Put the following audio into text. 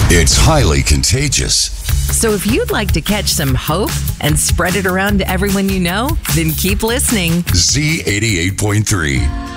It's highly contagious. So if you'd like to catch some hope and spread it around to everyone you know, then keep listening. Z88.3.